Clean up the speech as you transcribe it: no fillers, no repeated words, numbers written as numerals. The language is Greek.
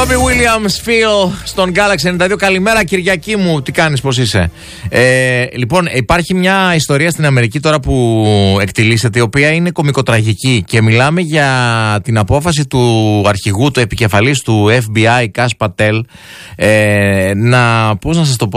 Robbie Williams, Phil, στον Galaxy 92. Καλημέρα, Κυριακή μου. Τι κάνεις, πώς είσαι? Λοιπόν, υπάρχει μια ιστορία στην Αμερική τώρα που εκτιλήσεται, η οποία είναι κωμικοτραγική. Και μιλάμε για την απόφαση του αρχηγού, του επικεφαλής του FBI, Kash Patel, πώς να σας το πω,